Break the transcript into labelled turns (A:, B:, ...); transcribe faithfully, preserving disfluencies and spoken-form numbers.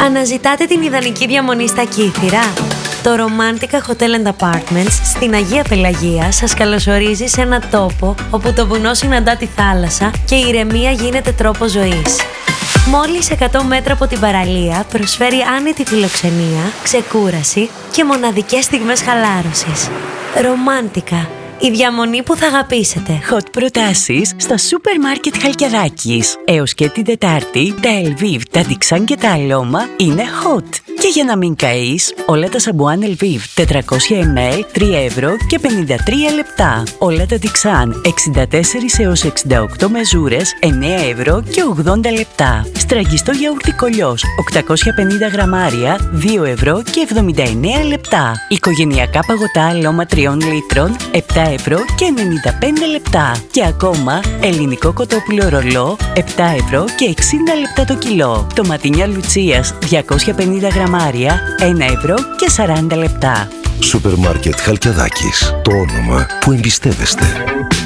A: Αναζητάτε την ιδανική διαμονή στα Κύθυρα? Το Romantica Hotel and Apartments στην Αγία Πελαγία σας καλωσορίζει σε ένα τόπο όπου το βουνό συναντά τη θάλασσα και η ηρεμία γίνεται τρόπος ζωής. Μόλις εκατό μέτρα από την παραλία προσφέρει άνετη φιλοξενία, ξεκούραση και μοναδικές στιγμές χαλάρωσης. Romantica. Η διαμονή που θα αγαπήσετε.
B: Hot προτάσεις στα σούπερ μάρκετ Χαλκιαδάκης. Έως και την Τετάρτη, τα Elviv, τα Dixan και τα Aloma είναι hot. Και για να μην καείς, όλα τα σαμπουάν Elviv τετρακόσια μιλιλίτρα, τρία ευρώ και πενήντα τρία λεπτά. Όλα τα Dixan εξήντα τέσσερα έως εξήντα οκτώ μεζούρες, εννέα ευρώ και ογδόντα λεπτά. Στραγγιστό γιαούρτι Κολιός, οκτακόσια πενήντα γραμμάρια, δύο ευρώ και εβδομήντα εννέα λεπτά. Οικογενειακά παγωτά Aloma τριών λίτρων, επτά ευρώ και ενενήντα πέντε λεπτά. Και ακόμα ελληνικό κοτόπουλο ρολό, επτά ευρώ και εξήντα λεπτά το κιλό. Τοματίνια Λουτσίας διακόσια πενήντα γραμμάρια, ένα ευρώ και σαράντα λεπτά.
C: Σούπερ μάρκετ Χαλκιαδάκης. Το όνομα που εμπιστεύεστε.